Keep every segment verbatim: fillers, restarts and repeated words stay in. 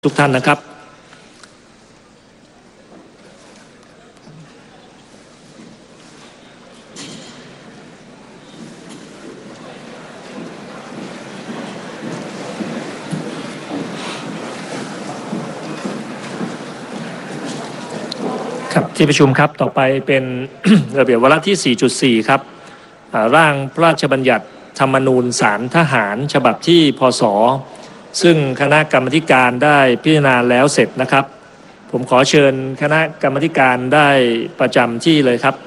ทุกท่านนะครับครับที่ประชุมครับต่อไปเป็น ระเบียบวาระที่ สี่จุดสี่ ครับร่างพระราชบัญญัติธรรมนูญศาลทหารฉบับที่พ.ศ.ซึ่งคณะกรรมาธิการได้พิจารณาแล้วเสร็จนะครับผมขอเชิญคณะกรรมาธิการได้ประจำที่เลยครับ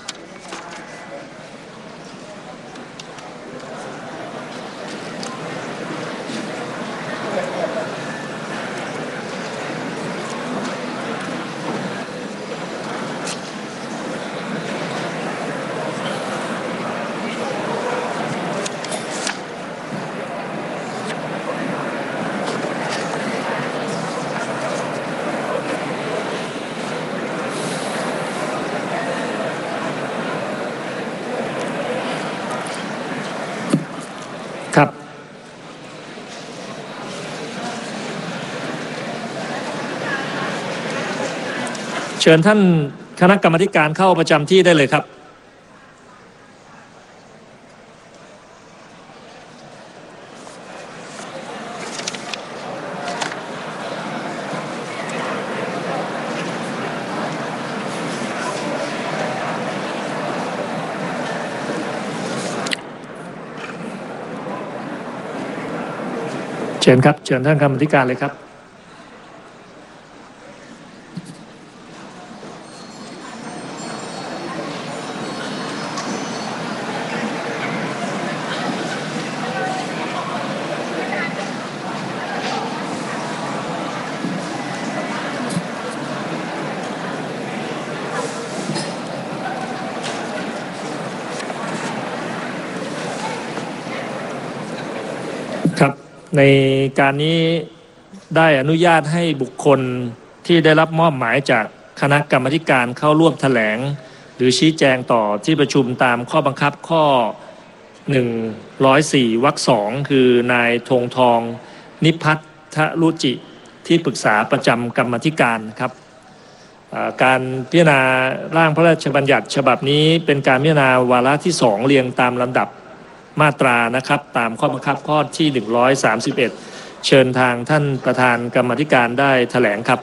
ครับเชิญท่านคณะกรรมาธิการเข้าประจำที่ได้เลยครับเชิญครับเชิญท่านกรรมาธิการเลยครับครับในการนี้ได้อนุญาตให้บุคคลที่ได้รับมอบหมายจากคณะกรรมาธิการเข้าร่วมแถลงหรือชี้แจงต่อที่ประชุมตามข้อบังคับข้อหนึ่งร้อยสี่วรรคสองคือนายธงทองนิพัทธรุจิที่ปรึกษาประจำกรรมาธิการครับการพิจารณาร่างพระราชบัญญัติฉบับนี้เป็นการพิจารณาวาระที่สองเรียงตามลำดับมาตรานะครับตามข้อบังคับข้อที่หนึ่งร้อยสามสิบเอ็ดเชิญทางท่านประธานกรรมาธิการได้แถลงครับ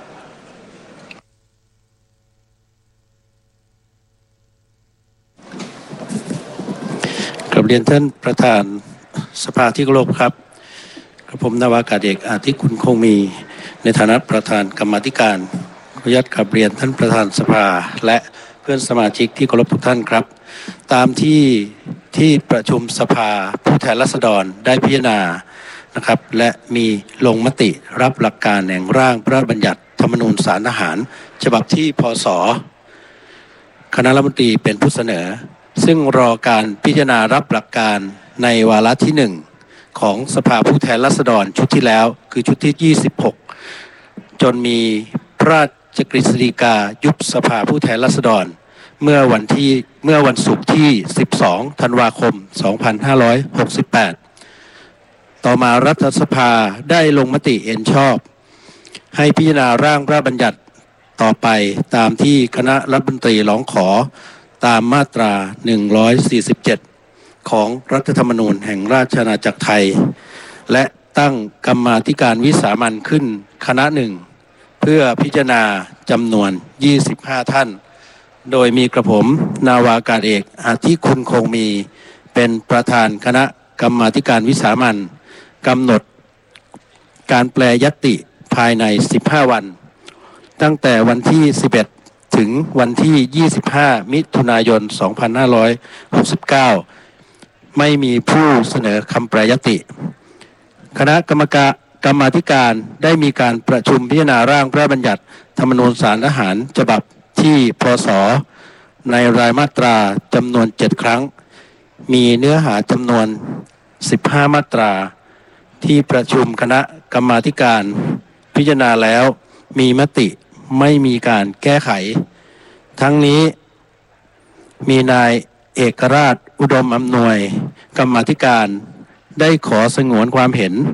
กราบเรียนท่านประธานสภาที่เคารพครับกระผมนาวากาศเอกอาทิตย์คุณคงมีในฐานะประธานกรรมาธิการขออนุญาตกราบเรียนท่านประธานสภาและเพื่อนสมาชิกที่เคารพทุกท่านครับตามที่ที่ประชุมสภาผู้แทนราษฎรได้พิจารณานะครับและมีลงมติรับหลักการแห่งร่างพระราชบัญญัติธรรมนูญศาลทหารฉบับที่พ.ศ.คณะรัฐมนตรีเป็นผู้เสนอซึ่งรอการพิจารณารับหลักการในวาระที่หนึ่งของสภาผู้แทนราษฎรชุดที่แล้วคือชุดที่ยี่สิบหกจนมีพระราชกฤษฎีกายุบสภาผู้แทนราษฎรเมื่อวันที่เมื่อวันศุกร์ที่สิบสองธันวาคมสองพันห้าร้อยหกสิบแปดต่อมารัฐสภาได้ลงมติเห็นชอบให้พิจารณาร่างพระราชบัญญัติต่อไปตามที่คณะรัฐมนตรีร้องขอตามมาตราหนึ่งร้อยสี่สิบเจ็ดของรัฐธรรมนูญแห่งราชอาณาจักรไทยและตั้งกรรมาธิการวิสามัญขึ้นคณะหนึ่งเพื่อพิจารณาจำนวนยี่สิบห้าท่านโดยมีกระผมนาวากาศเอกอาทิตย์คุณคงมีเป็นประธานคณะกรรมาธิการวิสามัญกำหนดการแปลญัตติภายในสิบห้าวันตั้งแต่วันที่สิบเอ็ดถึงวันที่ยี่สิบห้ามิถุนายนสองพันห้าร้อยหกสิบเก้าไม่มีผู้เสนอคำแปลญัตติคณะกรรมการกรรมาธิการได้มีการประชุมพิจารณาร่างพระราชบัญญัติธรรมนูญศาลทหารฉบับที่พ.ศ.ในรายมาตราจำนวนเจ็ดครั้งมีเนื้อหาจำนวนสิบห้ามาตราที่ประชุมคณะกรรมาธิการพิจารณาแล้วมีมติไม่มีการแก้ไขทั้งนี้มีนายเอกราชอุดมอำนวยกรรมาธิการได้ขอสงวนความเห็น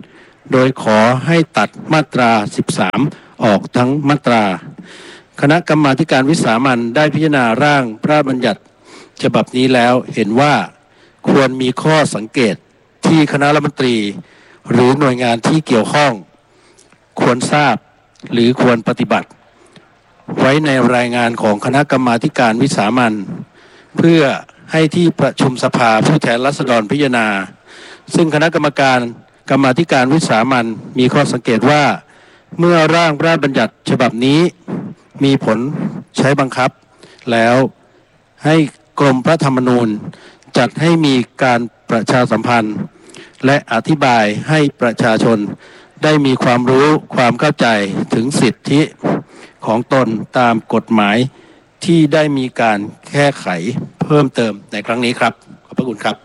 โดยขอให้ตัดมาตราสิบสามออกทั้งมาตราคณะกรรมาธิการวิสามัญได้พิจารณาร่างพระราชบัญญัติฉบับนี้แล้วเห็นว่าควรมีข้อสังเกตที่คณะรัฐมนตรีหรือหน่วยงานที่เกี่ยวข้องควรทราบหรือควรปฏิบัติไว้ในรายงานของคณะกรรมาธิการวิสามัญเพื่อให้ที่ประชุมสภาผู้แทนราษฎรพิจารณาซึ่งคณะกรรมการกรรมาธิการวิสามัญมีข้อสังเกตว่าเมื่อร่างพระราชบัญญัติฉบับนี้มีผลใช้บังคับแล้วให้กรมพระธรรมนูญจัดให้มีการประชาสัมพันธ์และอธิบายให้ประชาชนได้มีความรู้ความเข้าใจถึงสิทธิของตนตามกฎหมายที่ได้มีการแก้ไขเพิ่มเติมในครั้งนี้ครับขอบพระคุณครับ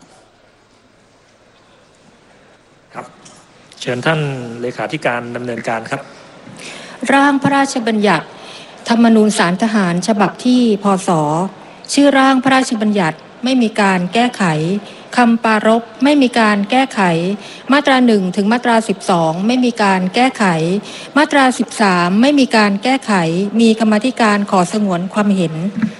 ครับเชิญท่านเลขาธิการดำเนินการครับร่างพระราชบัญญัติธรรมนูญศาลทหารฉบับที่พ.ศ.ชื่อร่างพระราชบัญญัติไม่มีการแก้ไขคำปรารภไม่มีการแก้ไขมาตราหนึ่งถึงมาตราสิบสองไม่มีการแก้ไขมาตราสิบสามไม่มีการแก้ไขมีกรรมาธิการขอสงวนความเห็น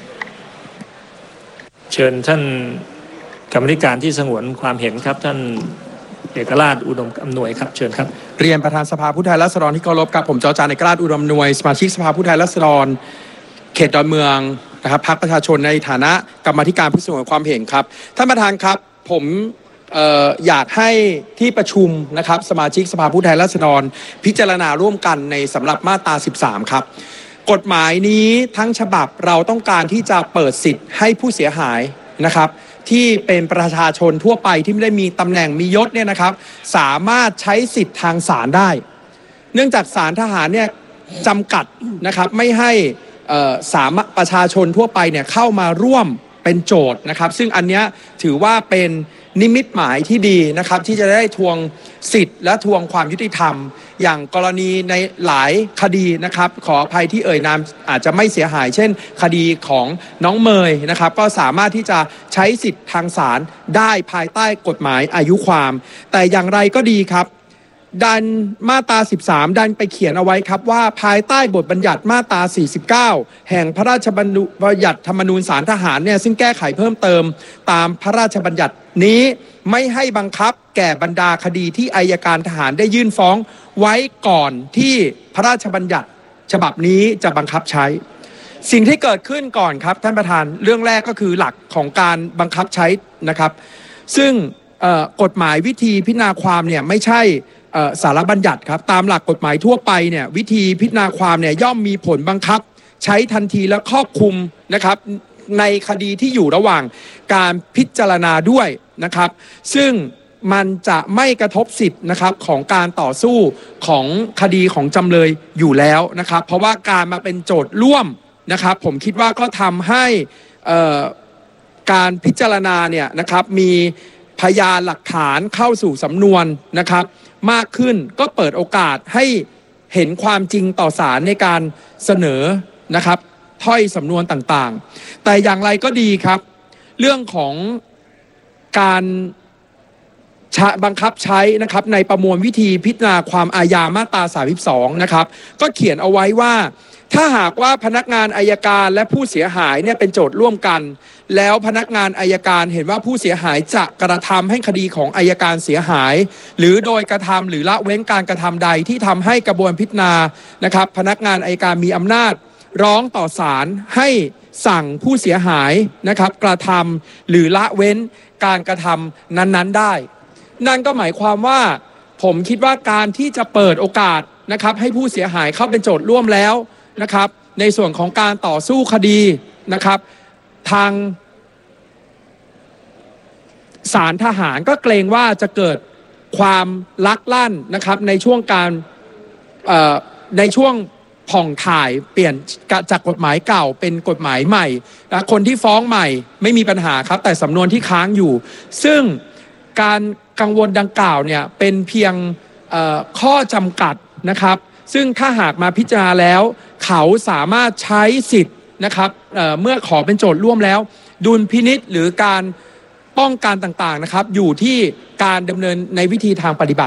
เชิญท่านกรรมาธิการที่สงวนความเห็นครับท่านเอกราชอุดมอำนวยครับเชิญครับเรียนประธานสภาผู้แทนราษฎรที่เคารพครับผมจอจานเอกราชอุดมอำนวยสมาชิกสภาผู้แทนราษฎรเขตดอนเมืองนะครับพรรคประชาชนในฐานะกรรมาธิการผู้สงวนความเห็นครับท่านประธานครับผมเอ่ออยากให้ที่ประชุมนะครับสมาชิกสภาผู้แทนราษฎรพิจารณาร่วมกันในสำหรับมาตราสิบสามครับกฎหมายนี้ทั้งฉบับเราต้องการที่จะเปิดสิทธิ์ให้ผู้เสียหายนะครับที่เป็นประชาชนทั่วไปที่ไม่ได้มีตำแหน่งมียศเนี่ยนะครับสามารถใช้สิทธิ์ทางศาลได้เนื่องจากศาลทหารเนี่ยจำกัดนะครับไม่ให้สามารถประชาชนทั่วไปเนี่ยเข้ามาร่วมเป็นโจทย์นะครับซึ่งอันนี้ถือว่าเป็นนิมิตหมายที่ดีนะครับที่จะได้ทวงสิทธิ์และทวงความยุติธรรมอย่างกรณีในหลายคดีนะครับขออภัยที่เอ่ยนามอาจจะไม่เสียหายเช่นคดีของน้องเมยนะครับก็สามารถที่จะใช้สิทธิ์ทางศาลได้ภายใต้กฎหมายอายุความแต่อย่างไรก็ดีครับดันมาตราสิบสามดันไปเขียนเอาไว้ครับว่าภายใต้บทบัญญัติมาตราสี่สิบเก้าแห่งพระราชบัญญัติธรรมนูญศาลทหารเนี่ยซึ่งแก้ไขเพิ่มเติมตามพระราชบัญญัตินี้ไม่ให้บังคับแก่บรรดาคดีที่อัยการทหารได้ยื่นฟ้องไว้ก่อนที่พระราชบัญญัติฉบับนี้จะบังคับใช้สิ่งที่เกิดขึ้นก่อนครับท่านประธานเรื่องแรกก็คือหลักของการบังคับใช้นะครับซึ่งกฎหมายวิธีพิจารณาความเนี่ยไม่ใช่สารบัญญัติครับตามหลักกฎหมายทั่วไปเนี่ยวิธีพิจารณาความเนี่ยย่อมมีผลบังคับใช้ทันทีและครอบคลุมนะครับในคดีที่อยู่ระหว่างการพิจารณาด้วยนะครับซึ่งมันจะไม่กระทบสิทธิ์นะครับของการต่อสู้ของคดีของจำเลยอยู่แล้วนะครับเพราะว่าการมาเป็นโจทย์ร่วมนะครับผมคิดว่าก็ทำให้การพิจารณาเนี่ยนะครับมีพยานหลักฐานเข้าสู่สำนวนนะครับมากขึ้นก็เปิดโอกาสให้เห็นความจริงต่อศาลในการเสนอนะครับถ้อยสำนวนต่างๆแต่อย่างไรก็ดีครับเรื่องของการบังคับใช้นะครับในประมวลวิธีพิจารณาความอาญามาตราสามสิบสองนะครับก็เขียนเอาไว้ว่าถ้าหากว่าพนักงานอัยการและผู้เสียหายเนี่ยเป็นโจทย์ร่วมกันแล้วพนักงานอัยการเห็นว่าผู้เสียหายจะกระทำให้คดีของอัยการเสียหายหรือโดยกระทำหรือละเว้นการกระทำใดที่ทำให้กระบวนพิจารณานะครับพนักงานอัยการมีอำนาจร้องต่อศาลให้สั่งผู้เสียหายนะครับกระทำหรือละเว้นการกระทำนั้นๆได้นั่นก็หมายความว่าผมคิดว่าการที่จะเปิดโอกาสนะครับให้ผู้เสียหายเข้าเป็นโจทย์ร่วมแล้วนะครับในส่วนของการต่อสู้คดีนะครับทางศาลทหารก็เกรงว่าจะเกิดความลักลั่นนะครับในช่วงการในช่วงผ่องถ่ายเปลี่ยนจากกฎหมายเก่าเป็นกฎหมายใหม่นะคนที่ฟ้องใหม่ไม่มีปัญหาครับแต่สำนวนที่ค้างอยู่ซึ่งการกังวลดังกล่าวเนี่ยเป็นเพียงข้อจำกัดนะครับซึ่งถ้าหากมาพิจารณาแล้วเขาสามารถใช้สิทธิ์นะครับ เอ่อ เมื่อขอเป็นโจทย์ร่วมแล้วดุลพินิจหรือการป้องกันต่างๆนะครับอยู่ที่การดำเนินในวิธีทางปฏิบัติ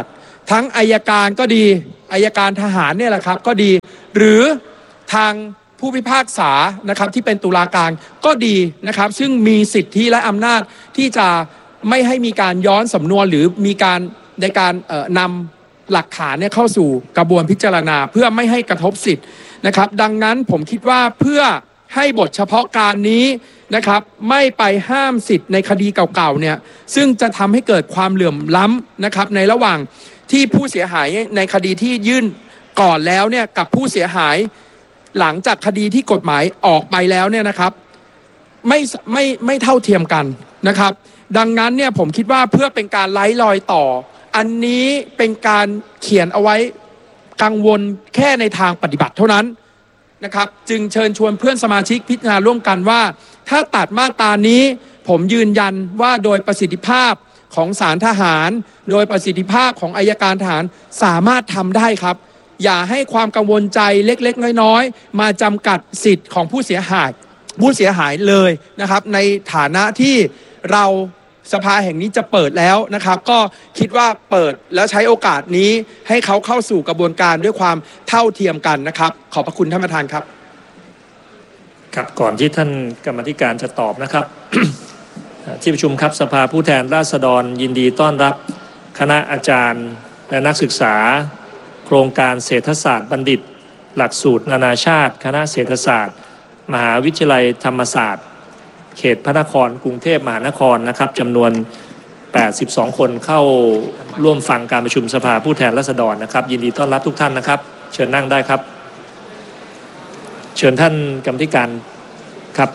ทั้งอัยการก็ดีอัยการทหารเนี่ยแหละครับก็ดีหรือทางผู้พิพากษานะครับที่เป็นตุลาการก็ดีนะครับซึ่งมีสิทธิและอำนาจที่จะไม่ให้มีการย้อนสำนวนหรือมีการในการเอ่อนำหลักฐานเนี่ยเข้าสู่กระบวนพิจารณาเพื่อไม่ให้กระทบสิทธิ์นะครับดังนั้นผมคิดว่าเพื่อให้บทเฉพาะการนี้นะครับไม่ไปห้ามสิทธิ์ในคดีเก่าๆเนี่ยซึ่งจะทำให้เกิดความเหลื่อมล้ำนะครับในระหว่างที่ผู้เสียหายในคดีที่ยื่นก่อนแล้วเนี่ยกับผู้เสียหายหลังจากคดีที่กฎหมายออกไปแล้วเนี่ยนะครับไม่ไม่ไม่เท่าเทียมกันนะครับดังนั้นเนี่ยผมคิดว่าเพื่อเป็นการไล่รอยต่ออันนี้เป็นการเขียนเอาไว้กังวลแค่ในทางปฏิบัติเท่านั้นนะครับจึงเชิญชวนเพื่อนสมาชิกพิจารณาร่วมกันว่าถ้าตัดมาตรานี้ผมยืนยันว่าโดยประสิทธิภาพของศาลทหารโดยประสิทธิภาพของอัยการทหารสามารถทำได้ครับอย่าให้ความกังวลใจเล็กๆน้อยๆมาจำกัดสิทธิ์ของผู้เสียหายผู้เสียหายเลยนะครับในฐานะที่เราสภาแห่งนี้จะเปิดแล้วนะครับก็คิดว่าเปิดแล้วใช้โอกาสนี้ให้เขาเข้าสู่กระบวนการด้วยความเท่าเทียมกันนะครับขอบพระคุณท่านประธานครับครับก่อนที่ท่านกรรมธิการจะตอบนะครับ ที่ประชุมครับสภาผู้แทนราษฎรยินดีต้อนรับคณะอาจารย์และนักศึกษาโครงการเศรษฐศาสตร์บัณฑิตหลักสูตรนานาชาติคณะเศรษฐศาสตร์มหาวิทยาลัยธรรมศาสตร์เขตพระนครกรุงเทพมหานครนะครับจำนวนแปดสิบสองคนเข้าร่วมฟังการประชุมสภาผู้แทนราษฎรนะครับยินดีต้อนรับทุกท่านนะครับเชิญนั่งได้ครับเชิญท่านกรรมธิการครับ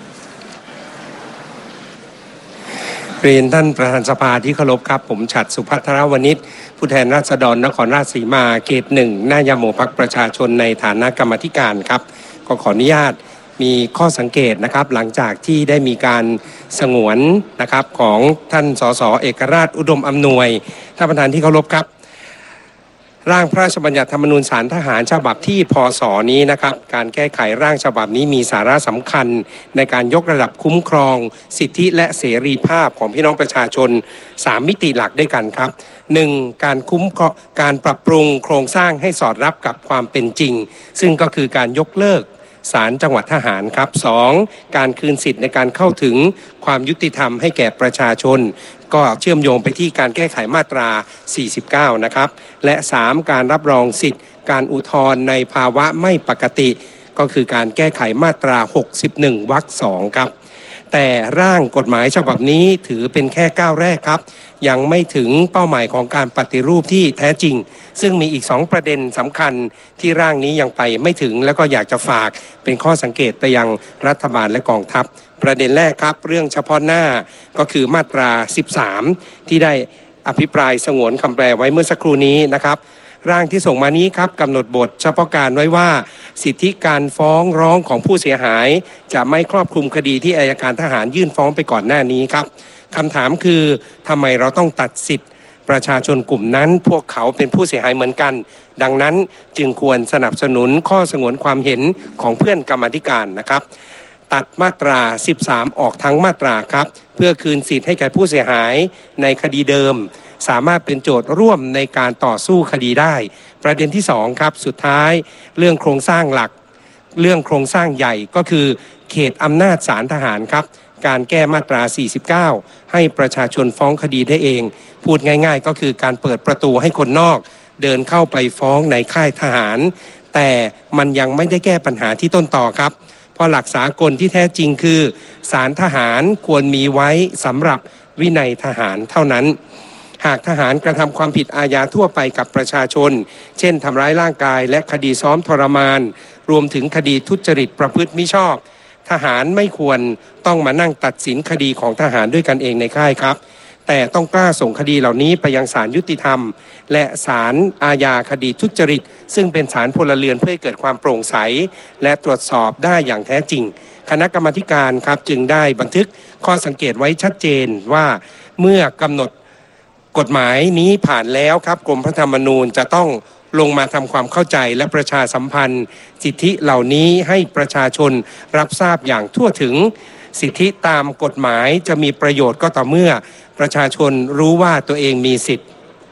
เรียนท่านประธานสภาที่เคารพครับผมฉัตรสุภัทรวณิชผู้แทนราษฎรนครราชสีมาเขตหนึ่งหน้ายาโมพรรคประชาชนในฐานะกรรมธิการครับก็ขออนุญาตมีข้อสังเกตนะครับหลังจากที่ได้มีการสงวนนะครับของท่านสสเอกราชอุดมอำนวยท่านประธานที่เคารพครับร่างพระราชบัญญัติธรรมนูญศาลทหารฉบับที่พศนี้นะครับการแก้ไขร่างฉบับนี้มีสาระสำคัญในการยกระดับคุ้มครองสิทธิและเสรีภาพของพี่น้องประชาชนสามมิติหลักด้วยกันครับหนึ่งการคุ้มครองการปรับปรุงโครงสร้างให้สอดรับกับความเป็นจริงซึ่งก็คือการยกเลิกศาลจังหวัดทหารครับสองการคืนสิทธิ์ในการเข้าถึงความยุติธรรมให้แก่ประชาชนก็เชื่อมโยงไปที่การแก้ไขมาตราสี่สิบเก้านะครับและสามการรับรองสิทธิ์การอุทธรณ์ในภาวะไม่ปกติก็คือการแก้ไขมาตราหกสิบเอ็ดวรรคสองครับแต่ร่างกฎหมายฉบับนี้ถือเป็นแค่ก้าวแรกครับยังไม่ถึงเป้าหมายของการปฏิรูปที่แท้จริงซึ่งมีอีกสองประเด็นสำคัญที่ร่างนี้ยังไปไม่ถึงแล้วก็อยากจะฝากเป็นข้อสังเกตไปยังรัฐบาลและกองทัพประเด็นแรกครับเรื่องเฉพาะหน้าก็คือมาตราสิบสามที่ได้อภิปรายสงวนคำแปลไว้เมื่อสักครู่นี้นะครับร่างที่ส่งมานี้ครับกำหนดบทเฉพาะการไว้ว่าสิทธิการฟ้องร้องของผู้เสียหายจะไม่ครอบคลุมคดีที่อัยการทหารยื่นฟ้องไปก่อนหน้านี้ครับคำถามคือทำไมเราต้องตัดสิทธิประชาชนกลุ่มนั้นพวกเขาเป็นผู้เสียหายเหมือนกันดังนั้นจึงควรสนับสนุนข้อสงวนความเห็นของเพื่อนกรรมาธิการนะครับตัดมาตราสิบสามออกทั้งมาตราครับเพื่อคืนสิทธิ์ให้แก่ผู้เสียหายในคดีเดิมสามารถเป็นโจทย์ร่วมในการต่อสู้คดีได้ประเด็นที่สองครับสุดท้ายเรื่องโครงสร้างหลักเรื่องโครงสร้างใหญ่ก็คือเขตอำนาจศาลทหารครับการแก้มาตราสี่สิบเก้าให้ประชาชนฟ้องคดีได้เองพูดง่ายๆก็คือการเปิดประตูให้คนนอกเดินเข้าไปฟ้องในค่ายทหารแต่มันยังไม่ได้แก้ปัญหาที่ต้นต่อครับเพราะหลักสากลที่แท้จริงคือศาลทหารควรมีไว้สำหรับวินัยทหารเท่านั้นหากทหารกระทำความผิดอาญาทั่วไปกับประชาชนเช่นทำร้ายร่างกายและคดีซ้อมทรมานรวมถึงคดีทุจริตประพฤติมิชอบทหารไม่ควรต้องมานั่งตัดสินคดีของทหารด้วยกันเองในค่ายครับแต่ต้องกล้าส่งคดีเหล่านี้ไปยังศาลยุติธรรมและศาลอาญาคดีทุจริตซึ่งเป็นศาลพลเรือนเพื่อให้เกิดความโปร่งใสและตรวจสอบได้อย่างแท้จริงคณะกรรมาธิการครับจึงได้บันทึกข้อสังเกตไว้ชัดเจนว่าเมื่อกำหนดกฎหมายนี้ผ่านแล้วครับกรมพระธรรมนูญจะต้องลงมาทำความเข้าใจและประชาสัมพันธ์สิทธิเหล่านี้ให้ประชาชนรับทราบอย่างทั่วถึงสิทธิตามกฎหมายจะมีประโยชน์ก็ต่อเมื่อประชาชนรู้ว่าตัวเองมีสิทธิ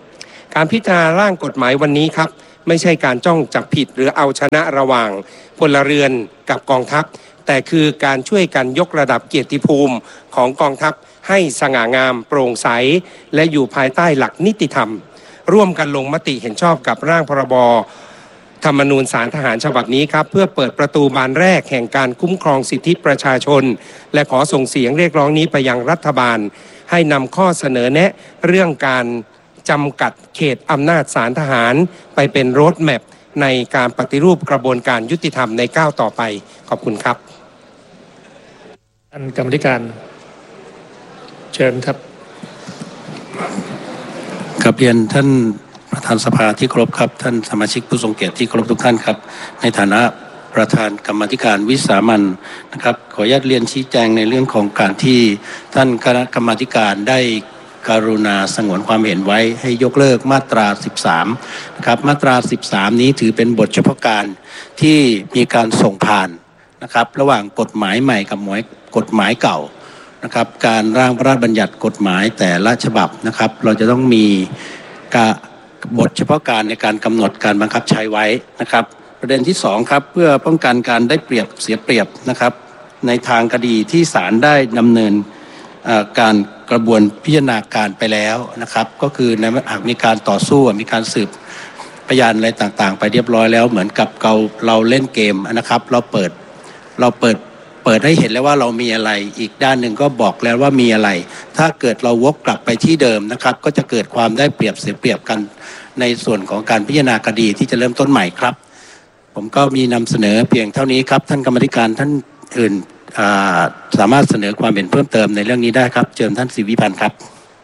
การพิจารณาร่างกฎหมายวันนี้ครับไม่ใช่การจ้องจับผิดหรือเอาชนะระหว่างพลเรือนกับกองทัพแต่คือการช่วยกันยกระดับเกียรติภูมิของกองทัพให้สง่างามโปร่งใสและอยู่ภายใต้หลักนิติธรรมร่วมกันลงมติเห็นชอบกับร่างพรบธรรมนูญศาลทหารฉบับนี้ครับเพื่อเปิดประตูบานแรกแห่งการคุ้มครองสิทธิประชาชนและขอส่งเสียงเรียกร้องนี้ไปยังรัฐบาลให้นำข้อเสนอแนะเรื่องการจำกัดเขตอำนาจศาลทหารไปเป็นโรดแมพในการปฏิรูปกระบวนการยุติธรรมในก้าวต่อไปขอบคุณครับท่านกรรมธิการเชิญครับกับเรียนท่านประธานสภาที่เคารพครับท่านสมาชิกผู้ทรงเกียรติที่เคารพทุกท่านครับในฐานะประธานกรรมธิการวิสามัญนะครับขออนุญาตเรียนชี้แจงในเรื่องของการที่ท่านคณะกรรมการได้กรุณาสงวนความเห็นไว้ให้ยกเลิกมาตราสิบสามนะครับมาตราสิบสามนี้ถือเป็นบทเฉพาะการที่มีการส่งผ่านนะครับระหว่างกฎหมายใหม่กับกฎหมายเก่านะครับการร่างพระราชบัญญัติกฎหมายแต่ละฉบับนะครับเราจะต้องมีบทเฉพาะการในการกำหนดการบังคับใช้ไว้นะครับประเด็นที่สองครับเพื่อป้องกันการได้เปรียบเสียเปรียบนะครับในทางคดีที่ศาลได้ดำเนินการกระบวนพิจารณาการไปแล้วนะครับก็คือในหากมีการต่อสู้มีการสืบพยานอะไรต่างๆไปเรียบร้อยแล้วเหมือนกับเราเราเล่นเกมนะครับเราเปิดเราเปิดเปิดให้เห็นแล้วว่าเรามีอะไรอีกด้านหนึ่งก็บอกแล้วว่ามีอะไรถ้าเกิดเราวกกลับไปที่เดิมนะครับก็จะเกิดความได้เปรียบเสียเปรียบกันในส่วนของการพิจารณาคดีที่จะเริ่มต้นใหม่ครับผมก็มีนำเสนอเพียงเท่านี้ครับท่านกรรมธิการท่านอื่นสามารถเสนอความเห็นเพิ่มเติมในเรื่องนี้ได้ครับเชิญท่านศิวิพันธ์ครับ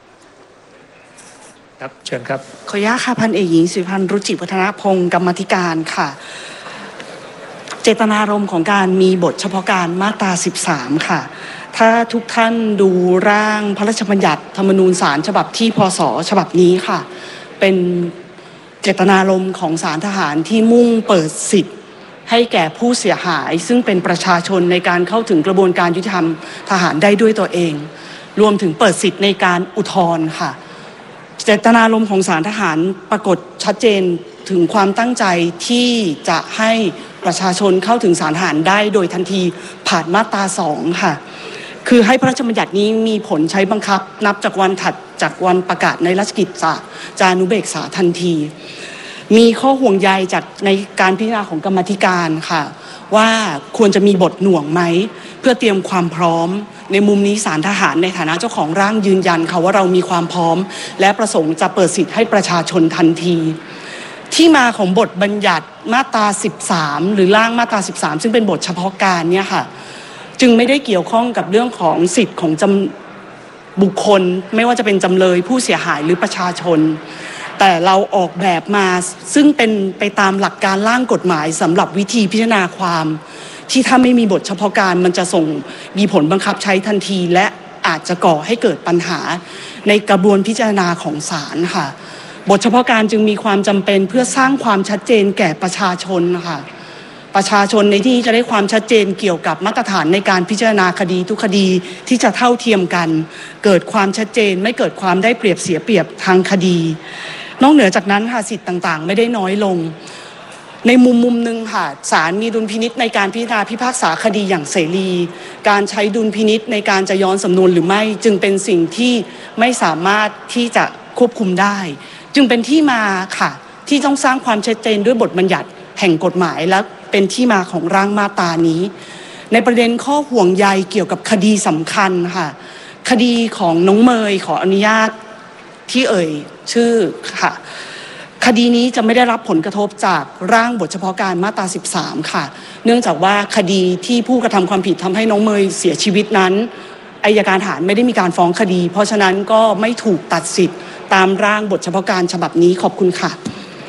ครับเชิญครับขออนุญาตค่ะพันเอกหญิงศิวิพันธ์รุจิวัฒนพงศ์กรรมธิการค่ะเจตนารมณ์ของการมีบทเฉพาะการมาตราสิบสามค่ะถ้าทุกท่านดูร่างพระราชบัญญัติธรรมนูญศาลฉบับที่พศฉบับนี้ค่ะเป็นเจตนารมณ์ของศาลทหารที่มุ่งเปิดสิทธิ์ให้แก่ผู้เสียหายซึ่งเป็นประชาชนในการเข้าถึงกระบวนการยุติธรรมทหารได้ด้วยตัวเองรวมถึงเปิดสิทธิ์ในการอุทธรณ์ค่ะเจตนารมณ์ของศาลทหารปรากฏชัดเจนถึงความตั้งใจที่จะให้ประชาชนเข้าถึงศาลทหารได้โดยทันทีผ่านมาตราสองค่ะคือให้พระราชบัญญัตินี้มีผลใช้บังคับนับจากวันถัดจากวันประกาศในราชกิจจานุเบกษาทันทีมีข้อห่วงใยจากในการพิจารณาของกรรมธิการค่ะว่าควรจะมีบทหน่วงไหมเพื่อเตรียมความพร้อมในมุมนี้ศาลทหารในฐานะเจ้าของร่างยืนยันค่ะว่าเรามีความพร้อมและประสงค์จะเปิดสิทธิ์ให้ประชาชนทันทีที่มาของบทบัญญัติมาตราสิบสามหรือร่างมาตราสิบสามซึ่งเป็นบทเฉพาะการเนี่ยค่ะจึงไม่ได้เกี่ยวข้องกับเรื่องของสิทธิ์ของจำบุคคลไม่ว่าจะเป็นจำเลยผู้เสียหายหรือประชาชนแต่เราออกแบบมาซึ่งเป็นไปตามหลักการร่างกฎหมายสำหรับวิธีพิจารณาความที่ถ้าไม่มีบทเฉพาะการมันจะส่งมีผลบังคับใช้ทันทีและอาจจะก่อให้เกิดปัญหาในกระบวนพิจารณาของศาลค่ะบทเฉพาะการจึงมีความจำเป็นเพื่อสร้างความชัดเจนแก่ประชาชนค่ะประชาชนในที่จะได้ความชัดเจนเกี่ยวกับมาตรฐานในการพิจารณาคดีทุกคดีที่จะเท่าเทียมกันเกิดความชัดเจนไม่เกิดความได้เปรียบเสียเปรียบทางคดีนอกเหนือจากนั้นค่ะสิทธิ์ต่างๆไม่ได้น้อยลงในมุมมุมหนึ่งค่ะศาลมีดุลพินิจในการพิจารณาพิพากษาคดีอย่างเสรีการใช้ดุลพินิจในการจะย้อนสำนวนหรือไม่จึงเป็นสิ่งที่ไม่สามารถที่จะควบคุมได้จึงเป็นที่มาค่ะที่ต้องสร้างความชัดเจนด้วยบทบัญญัติแห่งกฎหมายและเป็นที่มาของร่างมาตรานี้ในประเด็นข้อห่วงใยเกี่ยวกับคดีสำคัญค่ะคดีของน้องเมยขออนุญาตที่เอ่ยชื่อค่ะคดีนี้จะไม่ได้รับผลกระทบจากร่างบทเฉพาะการมาตราสิบสามค่ะเนื่องจากว่าคดีที่ผู้กระทำความผิดทำให้น้องเมยเสียชีวิตนั้นอัยการศาลไม่ได้มีการฟ้องคดีเพราะฉะนั้นก็ไม่ถูกตัดสิทธิ์ตามร่างบทเฉพาะการฉบับนี้ขอบคุณค่ะ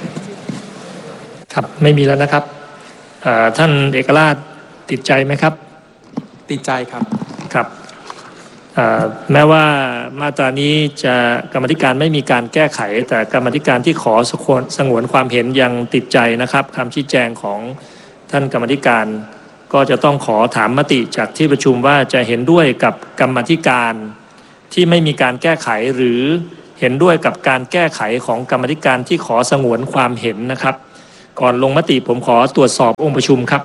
ครับไม่มีแล้วนะครับท่านเอกราชติดใจไหมครับติดใจครับครับแม้ว่ามาตรานี้จะกรรมธิการไม่มีการแก้ไขแต่กรรมธิการที่ขอสงวนความเห็นยังติดใจนะครับคำชี้แจงของท่านกรรมธิการก็จะต้องขอถามมติจากที่ประชุมว่าจะเห็นด้วยกับกรรมธิการที่ไม่มีการแก้ไขหรือเห็นด้วยกับการแก้ไขของกรรมาธิการที่ขอสงวนความเห็นนะครับก่อนลงมติผมขอตรวจสอบองค์ประชุมครับ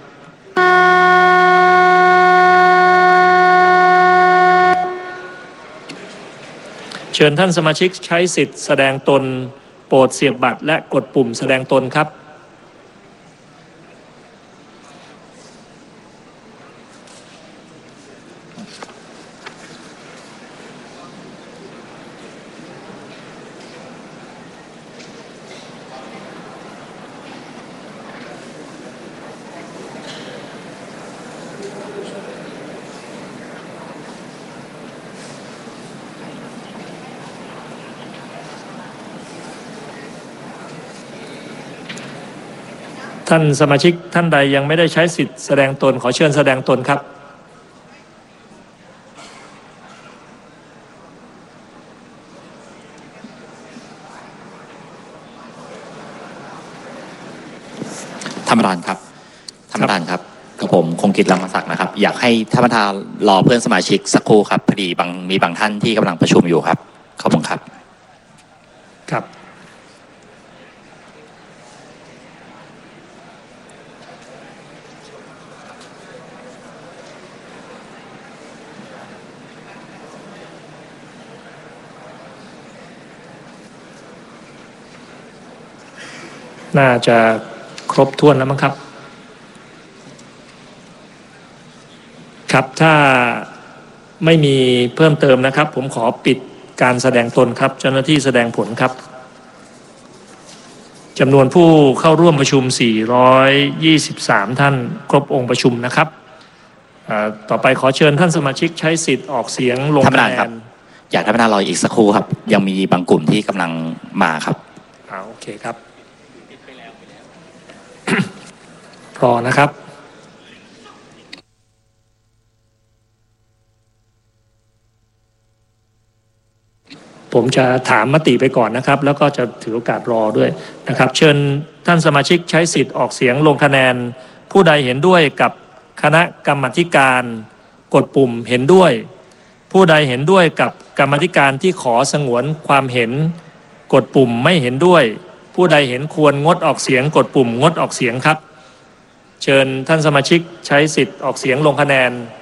เชิญท่านสมาชิกใช้สิทธิ์แสดงตนโปรดเสียบบัตรและกดปุ่มแสดงตนครับท่านสมาชิกท่านใดยังไม่ได้ใช้สิทธิ์แสดงตนขอเชิญแสดงตนครับท่านประธานครับท่านประธานครับกับผมคงกิจลังมศักดิ์นะครับอยากให้ท่านประธานรอเพื่อนสมาชิกสักครู่ครับพอดีบางมีบางท่านที่กำลังประชุมอยู่ครับขอบคุณครับครับน่าจะครบถ้วนแล้วมั้งครับครับถ้าไม่มีเพิ่มเติมนะครับผมขอปิดการแสดงตนครับเจ้าหน้าที่แสดงผลครับจำนวนผู้เข้าร่วมประชุมสี่ร้อยยี่สิบสามท่านครบองค์ประชุมนะครับต่อไปขอเชิญท่านสมาชิกใช้สิทธิ์ออกเสียงลงคะแนนอยากท่านประธานรออีกสักครู่ครับยังมีบางกลุ่มที่กำลังมาครับอ่าโอเคครับรอนะครับผมจะถามมติไปก่อนนะครับแล้วก็จะถือโอกาสรอด้วยนะครับเชิญท่านสมาชิกใช้สิทธิ์ออกเสียงลงคะแนนผู้ใดเห็นด้วยกับคณะกรรมาธิการกดปุ่มเห็นด้วยผู้ใดเห็นด้วยกับกรรมาธิการที่ขอสงวนความเห็นกดปุ่มไม่เห็นด้วยผู้ใดเห็นควรงดออกเสียงกดปุ่มงดออกเสียงครับเชิญท่านสมาชิกใช้สิทธิ์ออกเสียงลงคะแนน